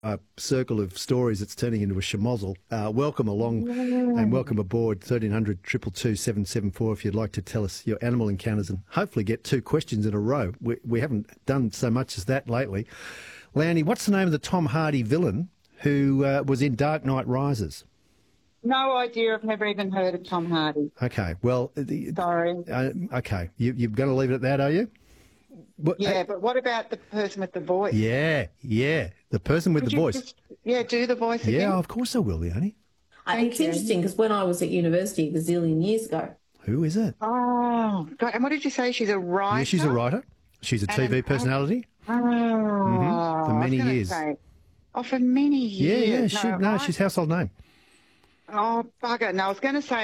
a circle of stories that's turning into a schmozzle. Welcome along and welcome aboard 1300 222 774 if you'd like to tell us your animal encounters and hopefully get 2 questions in a row. We haven't done so much as that lately. Leonie, what's the name of the Tom Hardy villain who was in Dark Knight Rises? No idea. I've never even heard of Tom Hardy. Okay, well... Sorry. Okay, you're going to leave it at that, are you? Yeah, but what about the person with the voice? Yeah, the person with the voice. Do the voice again? Yeah, of course I will, Leonie. It's interesting because when I was at university a gazillion years ago. Who is it? Oh, God. And what did you say? She's a writer? Yeah, she's a writer. She's a TV personality. For many years. For many years. Yeah, she's household name. Oh, bugger. No, I was going to say